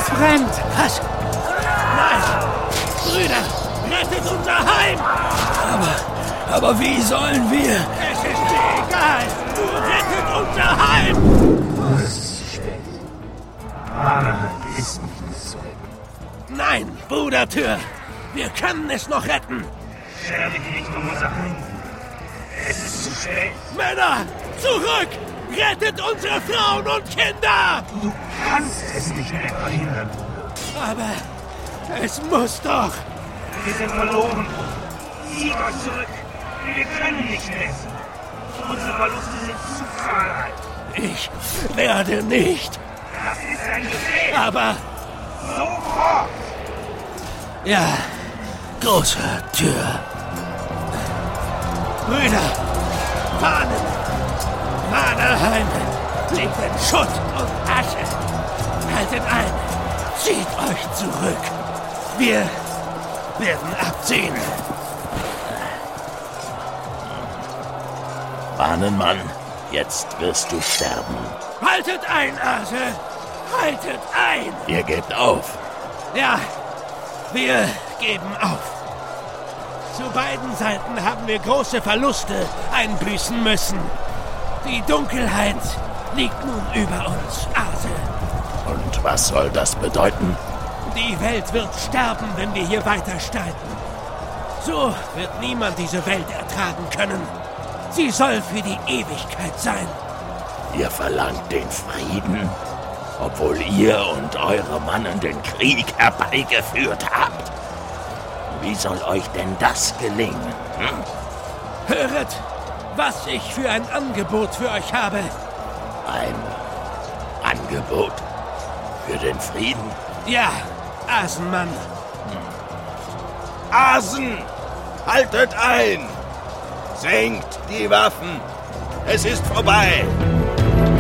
Es brennt! Was? Nein! Brüder, rettet unser Heim! Aber wie sollen wir? Es ist mir egal! Nur rettet unser Heim! Ist nicht so. Nein, Brudertür! Wir können es noch retten! Sterbe nicht um unser Heim. Es ist zu spät. Männer, zurück! Rettet unsere Frauen und Kinder! Du kannst es nicht mehr verhindern. Aber es muss doch! Wir sind verloren. Zieht euch zurück. Wir können nicht mehr. Unsere Verluste sind zu zahlreich. Ich werde nicht! Das ist ein Befehl. Aber Sofort! ja, große Tür. Brüder, Fahnen, Vaterheim liegt in Schutt und Asche. Haltet ein, zieht euch zurück. Wir werden abziehen. Bahnenmann, jetzt wirst du sterben. Haltet ein, Ase! Haltet ein! Ihr gebt auf. Ja, wir geben auf. Zu beiden Seiten haben wir große Verluste einbüßen müssen. Die Dunkelheit liegt nun über uns, Ase. Und was soll das bedeuten? Die Welt wird sterben, wenn wir hier weiter streiten. So wird niemand diese Welt ertragen können. Sie soll für die Ewigkeit sein. Ihr verlangt den Frieden, obwohl ihr und eure Mannen den Krieg herbeigeführt habt. Wie soll euch denn das gelingen? Höret, was ich für ein Angebot für euch habe. Ein Angebot für den Frieden? Ja, Asenmann. Asen! Haltet ein! Senkt die Waffen! Es ist vorbei!